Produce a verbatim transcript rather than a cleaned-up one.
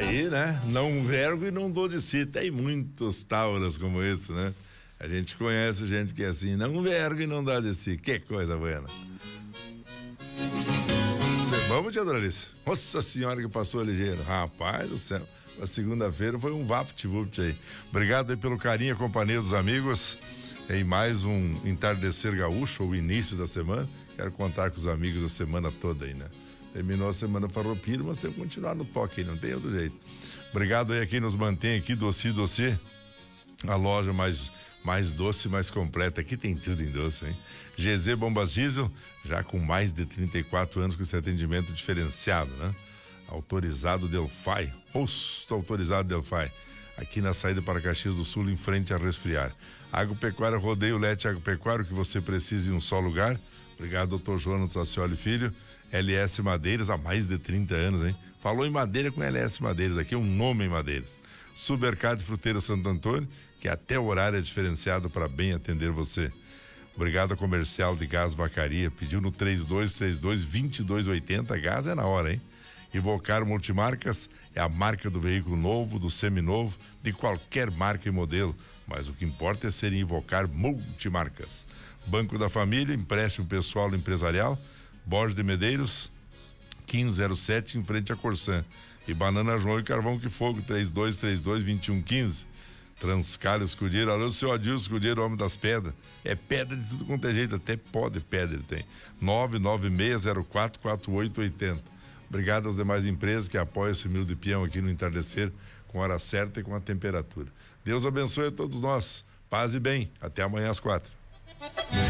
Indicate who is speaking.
Speaker 1: Aí, né? Não vergo e não dou de si. Tem muitos tauras como esse, né? A gente conhece gente que é assim, não vergo e não dá de si. Que coisa buena. Vamos, tia Doralice? Nossa senhora que passou ligeiro. Rapaz do céu. A segunda-feira foi um vapt-vupt aí. Obrigado aí pelo carinho e companhia dos amigos. Em mais um entardecer gaúcho, o início da semana. Quero contar com os amigos a semana toda aí, né? Terminou a semana farroupilha, mas tem que continuar no toque aí, não tem outro jeito. Obrigado aí a quem nos mantém aqui, Doce Doce, a loja mais, mais doce, mais completa. Aqui tem tudo em doce, hein? G Z Bombas Diesel, já com mais de trinta e quatro anos com esse atendimento diferenciado, né? Autorizado Delphi, posto autorizado Delphi, aqui na saída para Caxias do Sul, em frente a Resfriar. Agropecuária Rodeio Lete Agropecuário, que você precisa em um só lugar. Obrigado, doutor João Tsacioli Filho. L S Madeiras, há mais de trinta anos, hein? Falou em madeira com L S Madeiras, aqui é um nome em madeiras. Supermercado Fruteira Santo Antônio, que até o horário é diferenciado para bem atender você. Obrigado a Comercial de Gás Vacaria, pediu no três dois três dois, dois dois oito zero, gás é na hora, hein? Ivocar Multimarcas é a marca do veículo novo, do seminovo, de qualquer marca e modelo, mas o que importa é ser Ivocar Multimarcas. Banco da Família, empréstimo pessoal e empresarial, Borges de Medeiros, quinze zero sete, em frente a Corsã. E Banana João e Carvão que Fogo, três dois três dois, dois um um cinco. Transcalho Escudeiro, alô, seu Adilson Escudeiro, homem das pedras. É pedra de tudo quanto é jeito, até pó de pedra ele tem. nove nove seis zero quatro, quatro oito oito zero. Obrigado às demais empresas que apoiam esse humilde peão aqui no entardecer, com hora certa e com a temperatura. Deus abençoe a todos nós. Paz e bem. Até amanhã às quatro.